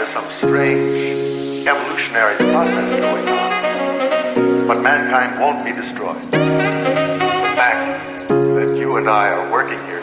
there's some strange evolutionary process going on. But mankind won't be destroyed. The fact that you and I are working here